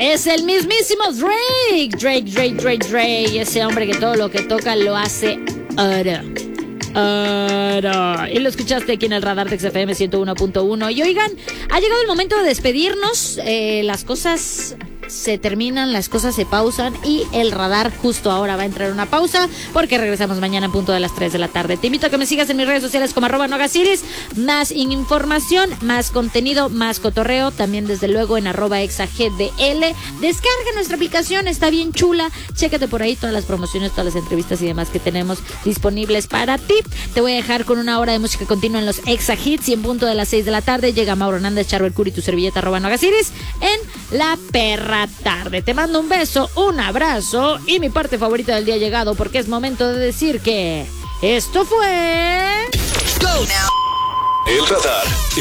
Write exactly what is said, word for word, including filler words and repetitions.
Es el mismísimo Drake. Drake, Drake, Drake, Drake. Ese hombre que todo lo que toca lo hace oro. Oro. Y lo escuchaste aquí en el radar de X F M ciento uno punto uno. Y oigan, ha llegado el momento de despedirnos. Eh, las cosas se terminan, las cosas se pausan y el radar justo ahora va a entrar en una pausa porque regresamos mañana en punto de las tres de la tarde. Te invito a que me sigas en mis redes sociales como arroba nogasiris. Más información, más contenido, más cotorreo. También desde luego en arroba exagdl. Descarga nuestra aplicación, está bien chula. Chécate por ahí todas las promociones, todas las entrevistas y demás que tenemos disponibles para ti. Te voy a dejar con una hora de música continua en los Exa Hits y en punto de las seis de la tarde llega Mauro Hernández, Charbel Curi, tu servilleta arroba nogasiris en La Perra Tarde. Te mando un beso, un abrazo y mi parte favorita del día ha llegado porque es momento de decir que esto fue... Go now. El radar